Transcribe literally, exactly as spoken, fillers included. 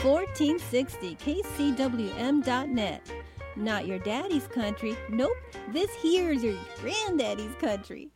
fourteen sixty K C W M dot net. Not your daddy's country. Nope, this here's your granddaddy's country.